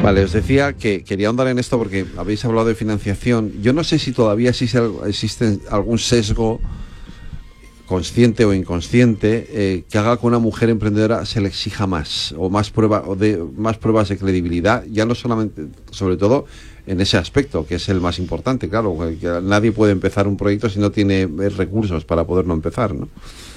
Vale, os decía que quería ahondar en esto porque habéis hablado de financiación. Yo no sé si todavía existe algún sesgo consciente o inconsciente que haga que una mujer emprendedora se le exija más o más pruebas de credibilidad, ya no solamente, sobre todo en ese aspecto que es el más importante, claro, que nadie puede empezar un proyecto si no tiene recursos para poderlo empezar, ¿no?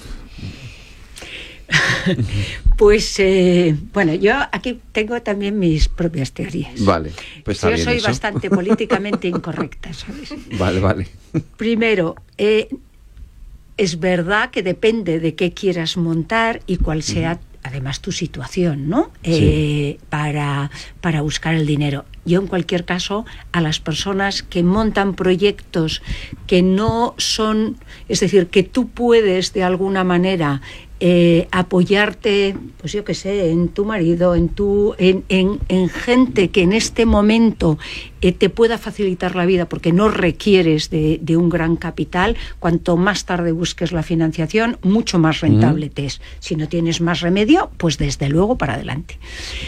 Pues bueno, yo aquí tengo también mis propias teorías. Vale, pues está yo bien soy eso. bastante políticamente incorrecta, ¿sabes? Vale. Primero, es verdad que depende de qué quieras montar y cuál sea además tu situación, ¿no? Sí. Para buscar el dinero. Yo, en cualquier caso, a las personas que montan proyectos que no son, es decir, que tú puedes de alguna manera apoyarte, pues yo qué sé, en tu marido, en gente que en este momento te pueda facilitar la vida porque no requieres de un gran capital. Cuanto más tarde busques la financiación, mucho más rentable te es. Si no tienes más remedio, pues desde luego para adelante.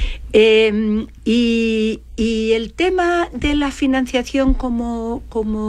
Y el tema de la financiación como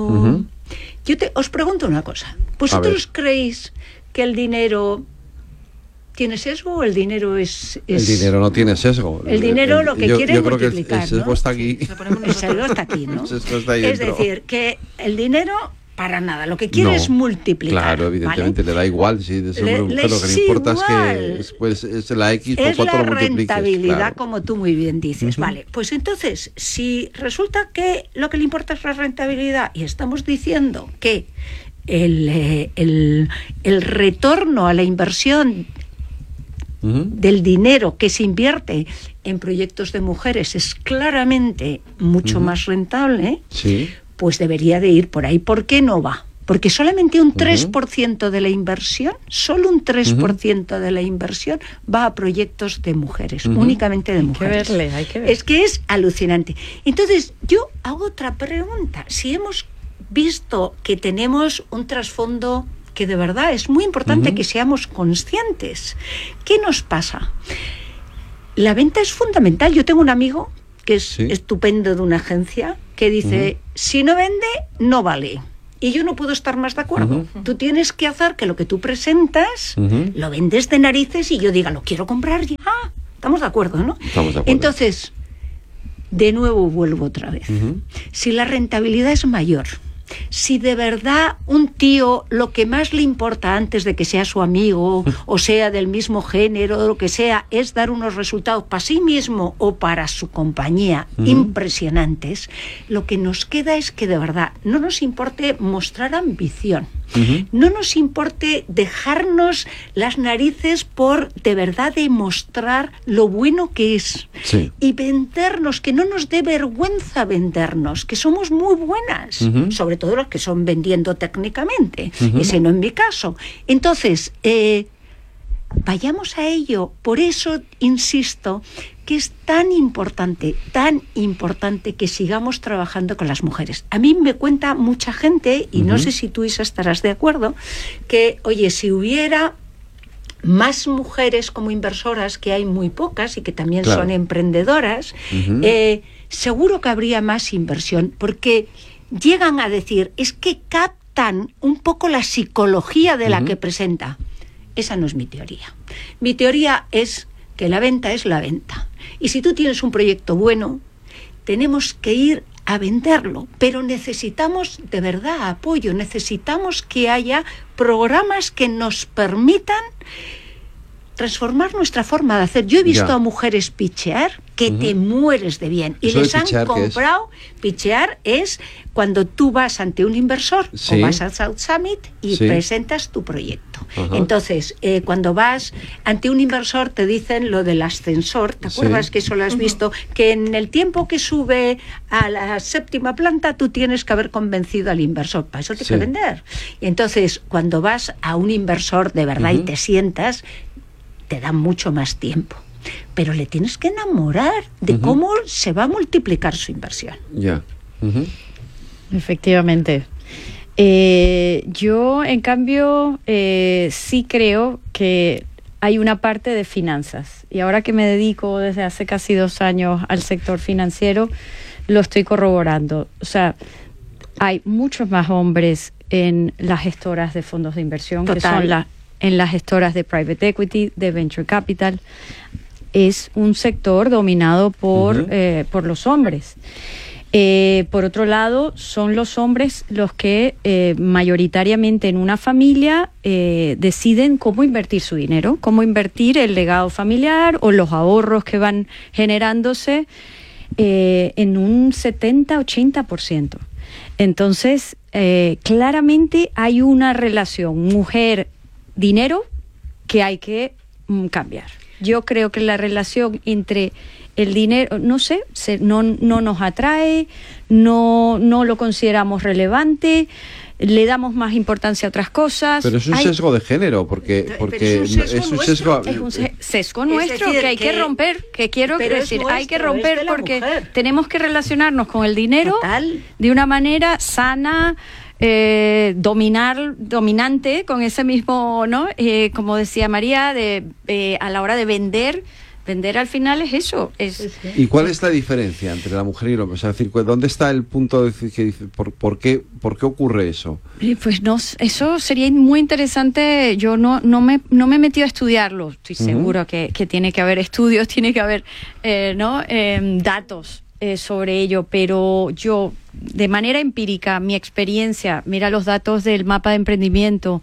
os pregunto una cosa. ¿Vosotros creéis que el dinero tiene sesgo o el dinero es...? El dinero no tiene sesgo. El dinero lo que quiere es multiplicar, el sesgo está aquí. El sesgo está aquí, ¿no? El sesgo está ahí Es dentro. decir, que el dinero... Para nada, lo que quiere es multiplicar. Claro, evidentemente, ¿vale? Le da igual si es hombre o mujer, lo que le importa es que es la X por cuánto lo multipliques. Es la rentabilidad, claro. como tú muy bien dices. Vale, pues entonces, si resulta que lo que le importa es la rentabilidad y estamos diciendo que el retorno a la inversión del dinero que se invierte en proyectos de mujeres es claramente mucho más rentable, sí, pues debería de ir por ahí. ¿Por qué no va? Porque solamente un 3% de la inversión, solo un 3% de la inversión va a proyectos de mujeres, únicamente de mujeres. Hay que ver. Es que es alucinante. Entonces, yo hago otra pregunta. Si hemos visto que tenemos un trasfondo que de verdad es muy importante que seamos conscientes, ¿qué nos pasa? La venta es fundamental. Yo tengo un amigo que es estupendo, de una agencia, que dice, si no vende, no vale. Y yo no puedo estar más de acuerdo. Tú tienes que hacer que lo que tú presentas lo vendes de narices y yo diga, lo quiero comprar ya. Estamos de acuerdo, ¿no? Estamos de acuerdo. Entonces, de nuevo vuelvo otra vez. Si la rentabilidad es mayor, si de verdad un tío lo que más le importa antes de que sea su amigo o sea del mismo género o lo que sea es dar unos resultados para sí mismo o para su compañía impresionantes, lo que nos queda es que de verdad no nos importe mostrar ambición. No nos importe dejarnos las narices por de verdad demostrar lo bueno que es y vendernos, que no nos dé vergüenza vendernos, que somos muy buenas, sobre todo los que son vendiendo técnicamente, ese no es mi caso. Entonces, vayamos a ello. Por eso insisto que es tan importante que sigamos trabajando con las mujeres. A mí me cuenta mucha gente, y no sé si tú, Isa, estarás de acuerdo, que, oye, si hubiera más mujeres como inversoras, que hay muy pocas y que también son emprendedoras, seguro que habría más inversión, porque llegan a decir, es que captan un poco la psicología de la que presenta. Esa no es mi teoría. Mi teoría es que la venta es la venta. Y si tú tienes un proyecto bueno, tenemos que ir a venderlo, pero necesitamos de verdad apoyo, necesitamos que haya programas que nos permitan transformar nuestra forma de hacer. Yo he visto a mujeres pitchear que te mueres de bien. Y les han comprado. Pitchear es cuando tú vas ante un inversor o vas al South Summit y presentas tu proyecto. Entonces, cuando vas ante un inversor te dicen lo del ascensor. ¿Te acuerdas que eso lo has visto? Que en el tiempo que sube a la 7ª planta tú tienes que haber convencido al inversor. Para eso te hay que vender. Y entonces, cuando vas a un inversor de verdad y te sientas, te da mucho más tiempo, pero le tienes que enamorar de cómo se va a multiplicar su inversión. Efectivamente. Yo, en cambio, sí creo que hay una parte de finanzas. Y ahora que me dedico desde hace casi 2 años al sector financiero, lo estoy corroborando. O sea, hay muchos más hombres en las gestoras de fondos de inversión, que son en las gestoras de private equity, de venture capital. Es un sector dominado por los hombres. Por otro lado, son los hombres los que mayoritariamente en una familia deciden cómo invertir su dinero, cómo invertir el legado familiar o los ahorros que van generándose en un 70-80%. Entonces, claramente hay una relación mujer-dinero que hay que cambiar. Yo creo que la relación entre el dinero, no sé, no nos atrae, no lo consideramos relevante, le damos más importancia a otras cosas. Pero es un sesgo de género, porque es un sesgo nuestro que hay que romper, que quiero decir, hay que romper porque tenemos que relacionarnos con el dinero de una manera sana, dominante, con ese mismo, ¿no? Como decía María, a la hora de vender al final es eso. ¿Y cuál es la diferencia entre la mujer y el hombre? O sea, decir, ¿dónde está el punto de que dice, por qué ocurre eso? Pues no, eso sería muy interesante. Yo no me he metido a estudiarlo. Estoy seguro que tiene que haber estudios, tiene que haber datos sobre ello, pero yo, de manera empírica, mi experiencia, mira los datos del mapa de emprendimiento,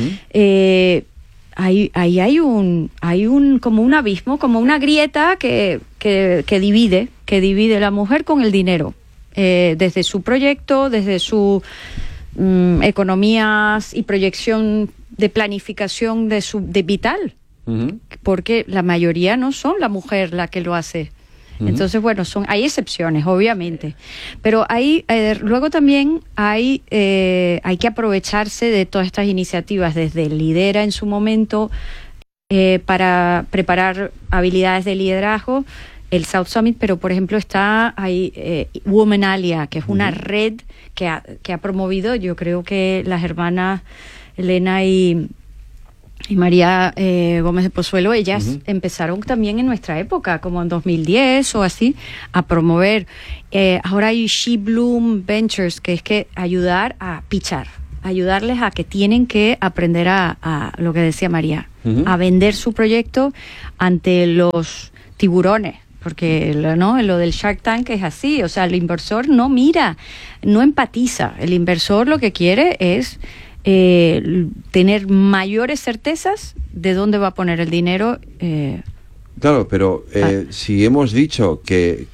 ahí hay un como un abismo, como una grieta que divide la mujer con el dinero, desde su proyecto, desde su economías y proyección de planificación de vital, porque la mayoría no son la mujer la que lo hace. Entonces, bueno, hay excepciones, obviamente, pero luego también hay que aprovecharse de todas estas iniciativas, desde Lidera en su momento, para preparar habilidades de liderazgo, el South Summit, pero por ejemplo está ahí Womenalia, que es una red que ha promovido, yo creo que las hermanas Elena y María Gómez de Pozuelo, ellas empezaron también en nuestra época, como en 2010 o así, a promover. Ahora hay She Bloom Ventures, que es que ayudar a pitchar, ayudarles a que tienen que aprender a lo que decía María, a vender su proyecto ante los tiburones. Porque lo del Shark Tank es así, o sea, el inversor no mira, no empatiza. El inversor lo que quiere es tener mayores certezas de dónde va a poner el dinero. Claro, pero si hemos dicho que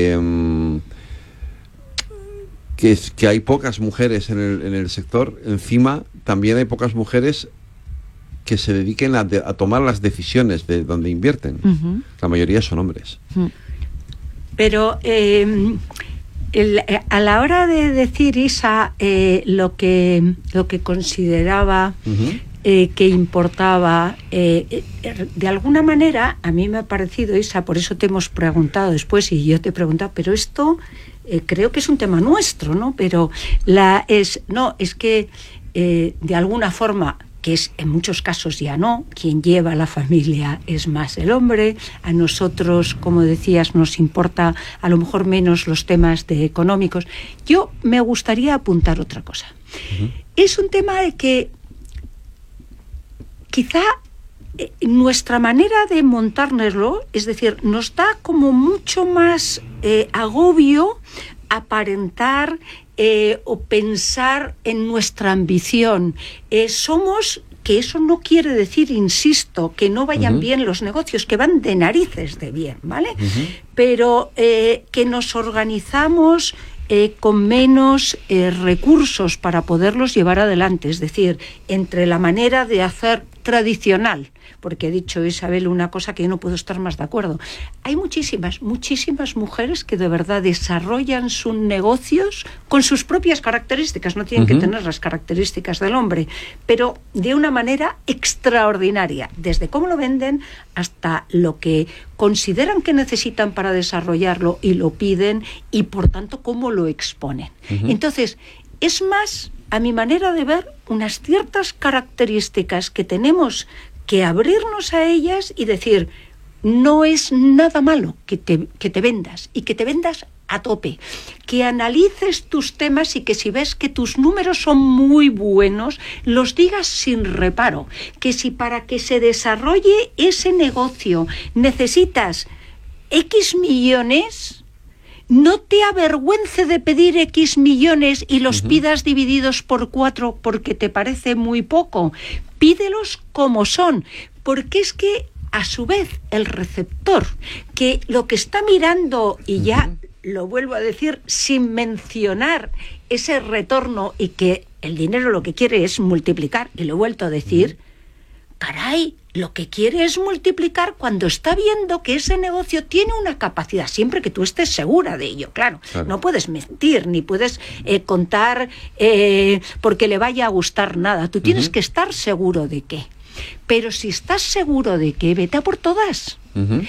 hay pocas mujeres en el sector, encima también hay pocas mujeres que se dediquen a tomar las decisiones de dónde invierten. La mayoría son hombres. Pero a la hora de decir Isa lo que consideraba que importaba, de alguna manera a mí me ha parecido, Isa, por eso te hemos preguntado después y yo te he preguntado, pero esto creo que es un tema nuestro, ¿no? Pero es que de alguna forma, que es en muchos casos ya no, quien lleva la familia es más el hombre. A nosotros, como decías, nos importa a lo mejor menos los temas económicos. Yo me gustaría apuntar otra cosa. Es un tema de que quizá nuestra manera de montárnoslo, es decir, nos da como mucho más agobio aparentar o pensar en nuestra ambición. Somos, que eso no quiere decir, insisto, que no vayan bien los negocios, que van de narices de bien, ¿vale? Pero que nos organizamos con menos recursos para poderlos llevar adelante, es decir, entre la manera de hacer tradicional, porque ha dicho Isabel una cosa que yo no puedo estar más de acuerdo. Hay muchísimas mujeres que de verdad desarrollan sus negocios con sus propias características, no tienen que tener las características del hombre, pero de una manera extraordinaria, desde cómo lo venden hasta lo que consideran que necesitan para desarrollarlo y lo piden, y por tanto cómo lo exponen. Entonces, es más, a mi manera de ver, unas ciertas características que tenemos que abrirnos a ellas y decir, no es nada malo que te vendas, y que te vendas a tope, que analices tus temas y que si ves que tus números son muy buenos, los digas sin reparo, que si para que se desarrolle ese negocio necesitas X millones, no te avergüence de pedir X millones y los pidas divididos por 4 porque te parece muy poco. Pídelos como son, porque es que a su vez el receptor, que lo que está mirando, y ya lo vuelvo a decir sin mencionar ese retorno, y que el dinero lo que quiere es multiplicar, y lo he vuelto a decir, caray, lo que quiere es multiplicar cuando está viendo que ese negocio tiene una capacidad, siempre que tú estés segura de ello, claro. No puedes mentir, ni puedes contar porque le vaya a gustar nada, tú tienes que estar seguro de qué. Pero si estás seguro de que, vete a por todas.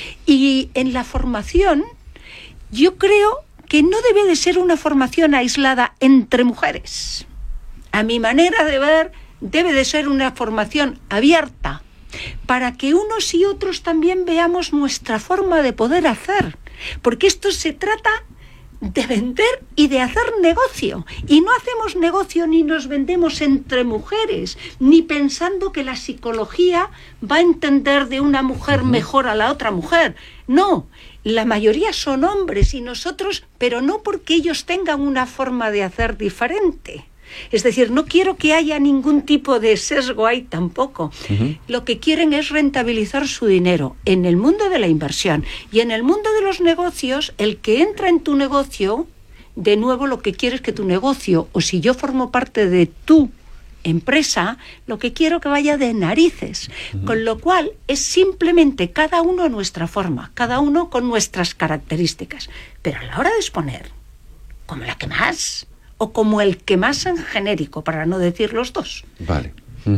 Y en la formación, yo creo que no debe de ser una formación aislada entre mujeres. A mi manera de ver, debe de ser una formación abierta, para que unos y otros también veamos nuestra forma de poder hacer. Porque esto se trata de vender y de hacer negocio, y no hacemos negocio ni nos vendemos entre mujeres, ni pensando que la psicología va a entender de una mujer mejor a la otra mujer. No, la mayoría son hombres y nosotros, pero no porque ellos tengan una forma de hacer diferente. Es decir, no quiero que haya ningún tipo de sesgo ahí tampoco. Lo que quieren es rentabilizar su dinero en el mundo de la inversión. Y en el mundo de los negocios, el que entra en tu negocio, de nuevo lo que quiere es que tu negocio, o si yo formo parte de tu empresa, lo que quiero que vaya de narices. Con lo cual es simplemente cada uno a nuestra forma, cada uno con nuestras características. Pero a la hora de exponer, como la que más, o como el que más en genérico, para no decir los dos. Vale.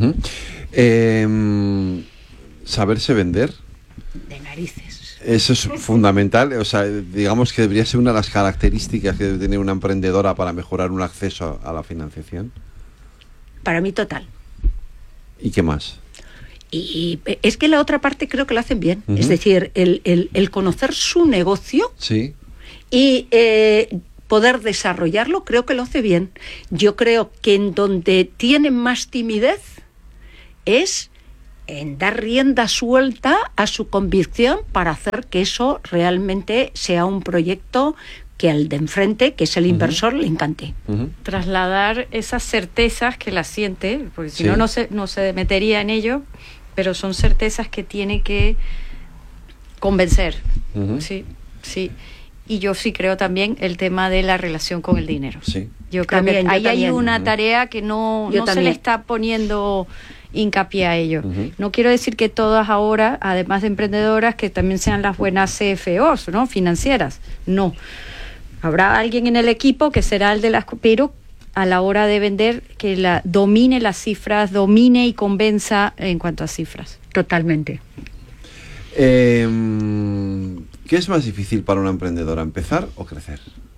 Saberse vender. De narices. Eso es fundamental. O sea, digamos que debería ser una de las características que debe tener una emprendedora para mejorar un acceso a la financiación. Para mí, total. ¿Y qué más? Y es que la otra parte creo que lo hacen bien. Es decir, el conocer su negocio. Sí. Y poder desarrollarlo, creo que lo hace bien. Yo creo que en donde tienen más timidez es en dar rienda suelta a su convicción para hacer que eso realmente sea un proyecto que al de enfrente, que es el inversor, le encante. Trasladar esas certezas que las siente, porque si no, no se metería en ello, pero son certezas que tiene que convencer. Sí. Y yo sí creo también el tema de la relación con el dinero. Sí. Yo creo que ahí hay una tarea que no se le está poniendo hincapié a ello. No quiero decir que todas ahora, además de emprendedoras, que también sean las buenas CFOs, ¿no? Financieras. No. Habrá alguien en el equipo que será el de las... Pero a la hora de vender, que domine las cifras, domine y convenza en cuanto a cifras. Totalmente. ¿Qué es más difícil para una emprendedora, empezar o crecer?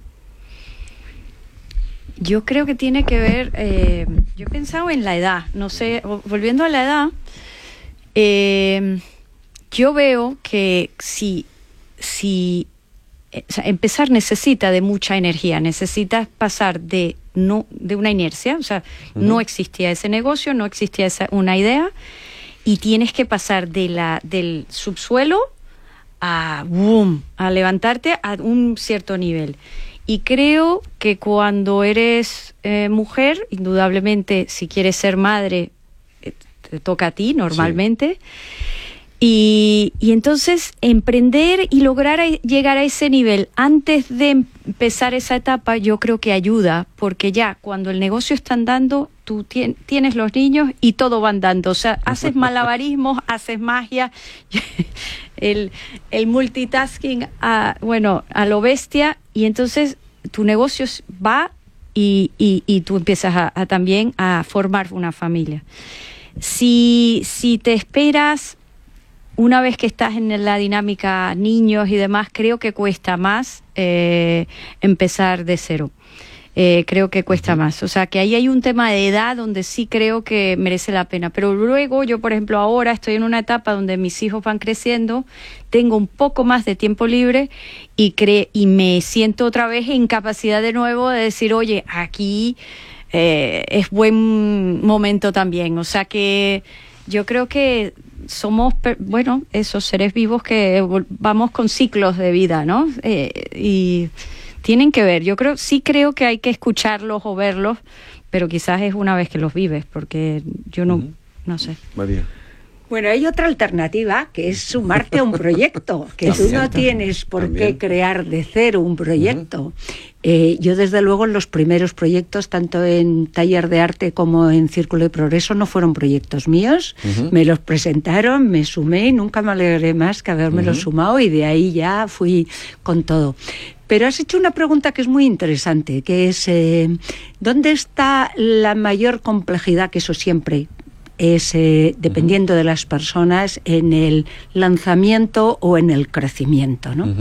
Yo creo que tiene que ver, yo he pensado en la edad, no sé, volviendo a la edad, yo veo que si o sea, empezar necesita de mucha energía, necesitas pasar de una inercia, o sea, no existía ese negocio, no existía una idea, y tienes que pasar del subsuelo a levantarte a un cierto nivel. Y creo que cuando eres mujer, indudablemente, si quieres ser madre, te toca a ti normalmente. Sí. Y entonces emprender y lograr llegar a ese nivel antes de empezar esa etapa, yo creo que ayuda, porque ya cuando el negocio está andando, tú tienes los niños y todo va andando. O sea, haces malabarismos, haces magia, el multitasking a lo bestia, y entonces tu negocio va y tú empiezas también a formar una familia. Si te esperas, una vez que estás en la dinámica niños y demás, creo que cuesta más empezar de cero. creo que cuesta más. O sea, que ahí hay un tema de edad donde sí creo que merece la pena. Pero luego yo, por ejemplo, ahora estoy en una etapa donde mis hijos van creciendo, tengo un poco más de tiempo libre y me siento otra vez en capacidad de nuevo de decir, oye, aquí es buen momento también. O sea que yo creo que somos, esos seres vivos que vamos con ciclos de vida, ¿no? Y tienen que ver. Sí creo que hay que escucharlos o verlos, pero quizás es una vez que los vives, porque yo no sé. María. Bueno, hay otra alternativa, que es sumarte a un proyecto, que tú no tienes por qué crear de cero un proyecto. Yo, desde luego, en los primeros proyectos, tanto en Taller de Arte como en Círculo de Progreso, no fueron proyectos míos. Me los presentaron, me sumé y nunca me alegré más que habérmelos sumado, y de ahí ya fui con todo. Pero has hecho una pregunta que es muy interesante, que es ¿dónde está la mayor complejidad? Que eso siempre es, dependiendo de las personas, en el lanzamiento o en el crecimiento, ¿no?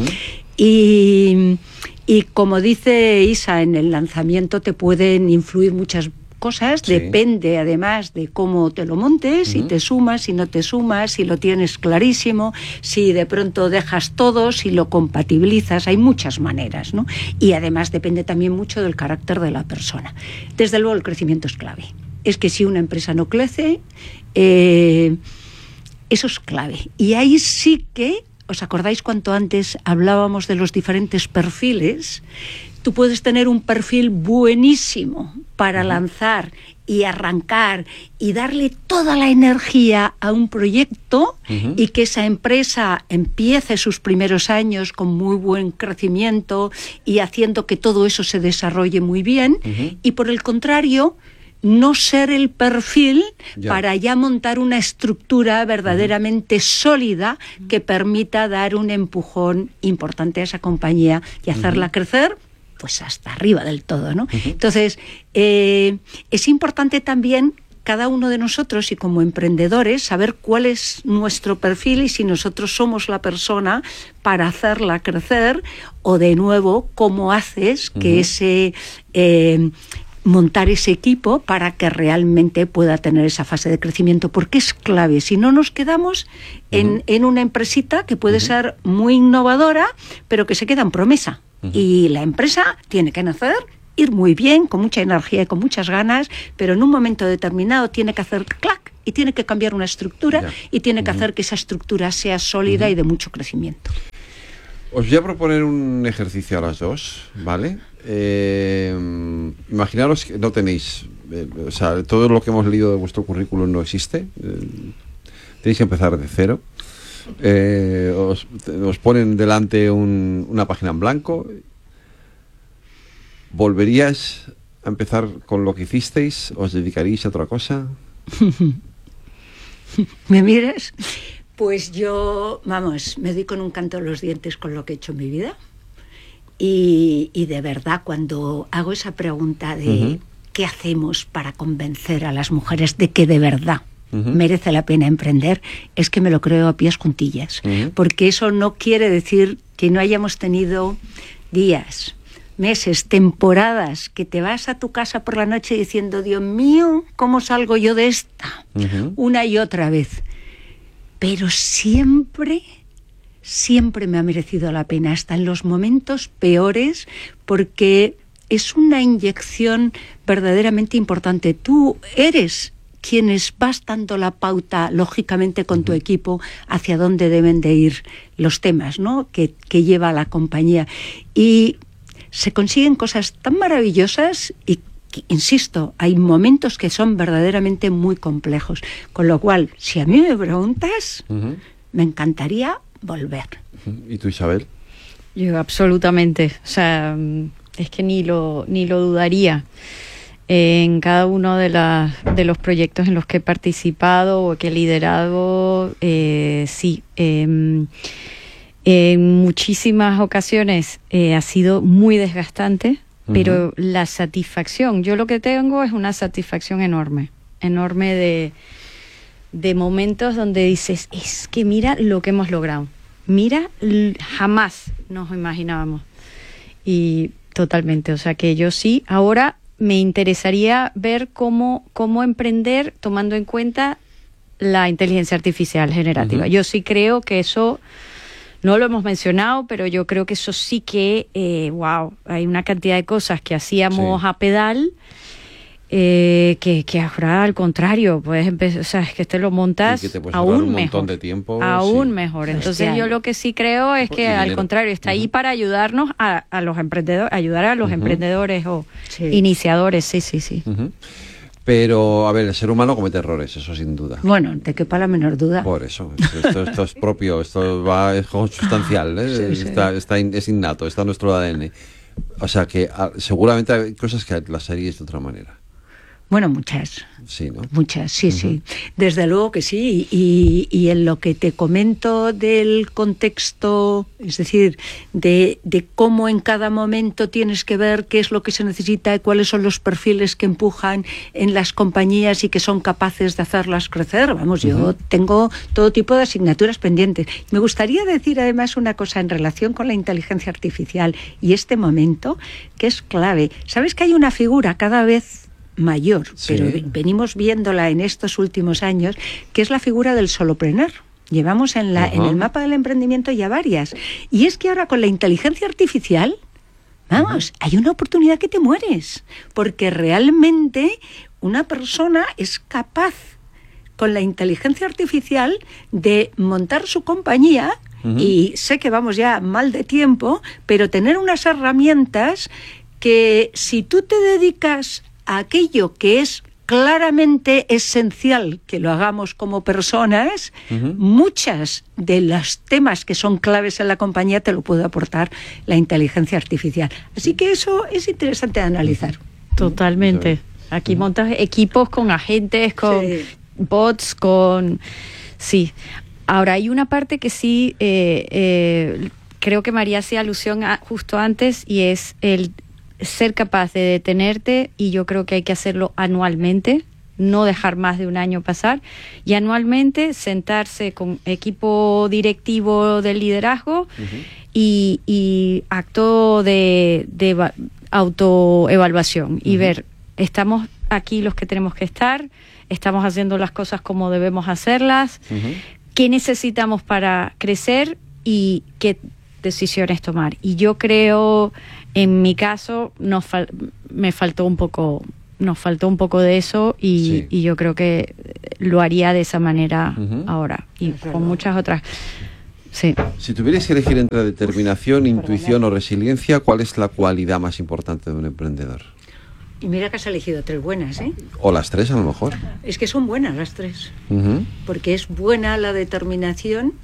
Y como dice Isa, en el lanzamiento te pueden influir muchas cosas, depende además de cómo te lo montes, si te sumas, si no te sumas, si lo tienes clarísimo, si de pronto dejas todo, si lo compatibilizas, hay muchas maneras, ¿no? Y además depende también mucho del carácter de la persona. Desde luego el crecimiento es clave. Es que si una empresa no crece, eso es clave. Y ahí sí que, ¿os acordáis cuánto antes hablábamos de los diferentes perfiles? Tú puedes tener un perfil buenísimo para lanzar y arrancar y darle toda la energía a un proyecto y que esa empresa empiece sus primeros años con muy buen crecimiento y haciendo que todo eso se desarrolle muy bien. Y por el contrario, no ser el perfil para ya montar una estructura verdaderamente sólida que permita dar un empujón importante a esa compañía y hacerla crecer pues hasta arriba del todo, ¿no? Entonces, es importante también cada uno de nosotros, y como emprendedores, saber cuál es nuestro perfil y si nosotros somos la persona para hacerla crecer, o de nuevo, cómo haces que ese montar ese equipo para que realmente pueda tener esa fase de crecimiento, porque es clave. Si no, nos quedamos en una empresita que puede ser muy innovadora, pero que se queda en promesa. Y la empresa tiene que nacer, ir muy bien, con mucha energía y con muchas ganas, pero en un momento determinado tiene que hacer clac y tiene que cambiar una estructura y tiene que hacer que esa estructura sea sólida y de mucho crecimiento. Os voy a proponer un ejercicio a las dos, ¿vale? Imaginaros que no tenéis, o sea, todo lo que hemos leído de vuestro currículum no existe, tenéis que empezar de cero. Os ponen delante una página en blanco. ¿Volveríais a empezar con lo que hicisteis? ¿Os dedicaríais a otra cosa? ¿Me miras? Pues yo, me doy con un canto en los dientes con lo que he hecho en mi vida. Y de verdad, cuando hago esa pregunta de ¿qué hacemos para convencer a las mujeres de que de verdad merece la pena emprender? Es que me lo creo a pies juntillas. Porque eso no quiere decir que no hayamos tenido días, meses, temporadas, que te vas a tu casa por la noche diciendo, Dios mío, ¿cómo salgo yo de esta? Una y otra vez. Pero siempre me ha merecido la pena, hasta en los momentos peores, porque es una inyección verdaderamente importante. Tú eres quienes vas dando la pauta, lógicamente, con tu equipo, hacia dónde deben de ir los temas, ¿no?, que lleva la compañía. Y se consiguen cosas tan maravillosas y, insisto, hay momentos que son verdaderamente muy complejos. Con lo cual, si a mí me preguntas, me encantaría volver. ¿Y tú, Isabel? Yo absolutamente, o sea, es que ni lo dudaría. En cada uno de los proyectos en los que he participado o que he liderado, sí. En muchísimas ocasiones ha sido muy desgastante, pero la satisfacción, yo lo que tengo es una satisfacción enorme de momentos donde dices, es que mira lo que hemos logrado, mira, jamás nos imaginábamos. Y totalmente. O sea que yo sí, ahora me interesaría ver cómo emprender tomando en cuenta la inteligencia artificial generativa. Yo sí creo que eso, no lo hemos mencionado, pero yo creo que eso sí que, hay una cantidad de cosas que hacíamos a pedal, que ahora al contrario, puedes empezar, o sea, es que te lo montas que te puedes aún un mejor, montón de tiempo, aún mejor. Entonces yo lo que sí creo es que al contrario, está ahí para ayudarnos a los emprendedores, ayudar a los emprendedores o iniciadores, sí. Pero, a ver, el ser humano comete errores, eso sin duda. Bueno, te quepa la menor duda. Por eso, esto es propio, es consustancial, es innato, está en nuestro ADN. O sea que seguramente hay cosas que las haríais de otra manera. Bueno, muchas. Sí, ¿no? Muchas, sí. Desde luego que sí. Y en lo que te comento del contexto, es decir, de cómo en cada momento tienes que ver qué es lo que se necesita y cuáles son los perfiles que empujan en las compañías y que son capaces de hacerlas crecer. Vamos, yo tengo todo tipo de asignaturas pendientes. Me gustaría decir además una cosa en relación con la inteligencia artificial y este momento que es clave. ¿Sabes que hay una figura cada vez mayor, pero venimos viéndola en estos últimos años, que es la figura del solopreneur? Llevamos en el mapa del emprendimiento ya varias. Y es que ahora con la inteligencia artificial, vamos, hay una oportunidad que te mueres, porque realmente una persona es capaz con la inteligencia artificial de montar su compañía. Y sé que vamos ya mal de tiempo, pero tener unas herramientas que si tú te dedicas a aquello que es claramente esencial que lo hagamos como personas, muchas de los temas que son claves en la compañía te lo puede aportar la inteligencia artificial. Así que eso es interesante de analizar. Totalmente. Aquí montas equipos con agentes, con bots, con... Sí. Ahora, hay una parte que sí, creo que María hacía alusión a justo antes, y es el ser capaz de detenerte, y yo creo que hay que hacerlo anualmente, no dejar más de un año pasar, y anualmente sentarse con equipo directivo del liderazgo y acto de autoevaluación y ver, estamos aquí los que tenemos que estar, estamos haciendo las cosas como debemos hacerlas, qué necesitamos para crecer y qué decisiones tomar. Y yo creo, en mi caso, nos faltó un poco de eso, y yo creo que lo haría de esa manera ahora y con muchas otras. Sí. Si tuvierais que elegir entre determinación, intuición o resiliencia, ¿cuál es la cualidad más importante de un emprendedor? Y mira que has elegido tres buenas, ¿eh? O las tres, a lo mejor. Es que son buenas las tres. Porque es buena la determinación,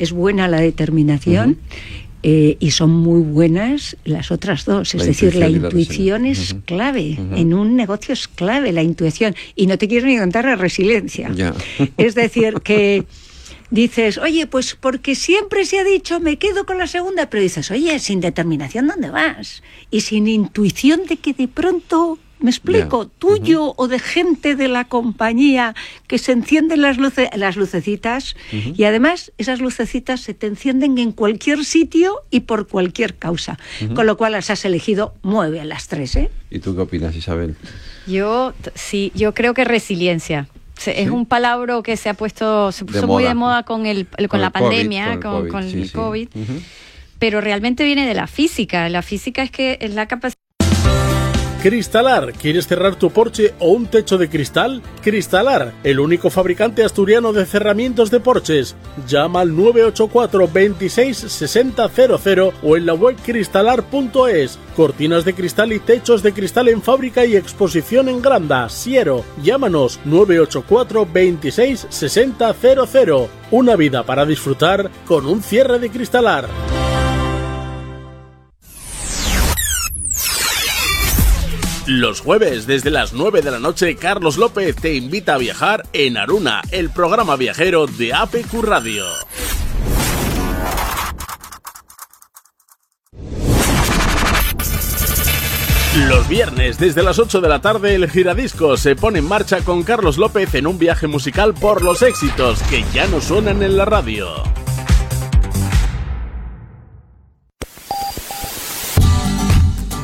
y son muy buenas las otras dos. Es decir, la intuición es clave. En un negocio es clave la intuición. Y no te quiero ni contar la resiliencia. Es decir, que dices, oye, pues porque siempre se ha dicho, me quedo con la segunda, pero dices, oye, sin determinación, ¿dónde vas? Y sin intuición de que de pronto, me explico, tuyo o de gente de la compañía, que se encienden las lucecitas, y además esas lucecitas se te encienden en cualquier sitio y por cualquier causa, con lo cual las has elegido muy bien las tres, ¿eh? ¿Y tú qué opinas, Isabel? Yo creo que resiliencia. Es un palabra que se puso muy de moda con la pandemia, con el COVID. Pero realmente viene de la física. La física es la capacidad. Cristalar, ¿quieres cerrar tu porche o un techo de cristal? Cristalar, el único fabricante asturiano de cerramientos de porches. Llama al 984 26 60 00 o en la web cristalar.es. Cortinas de cristal y techos de cristal en fábrica y exposición en Granda, Siero. Llámanos 984 26 60 00. Una vida para disfrutar con un cierre de Cristalar. Los jueves, desde las 9 de la noche, Carlos López te invita a viajar en Aruna, el programa viajero de APQ Radio. Los viernes, desde las 8 de la tarde, el Giradisco se pone en marcha con Carlos López en un viaje musical por los éxitos que ya no suenan en la radio.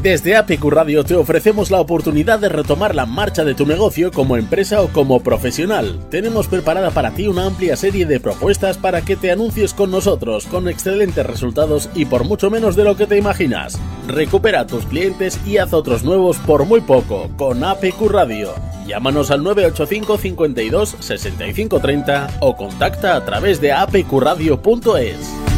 Desde APQ Radio te ofrecemos la oportunidad de retomar la marcha de tu negocio como empresa o como profesional. Tenemos preparada para ti una amplia serie de propuestas para que te anuncies con nosotros, con excelentes resultados y por mucho menos de lo que te imaginas. Recupera a tus clientes y haz otros nuevos por muy poco con APQ Radio. Llámanos al 985 52 65 30 o contacta a través de apqradio.es.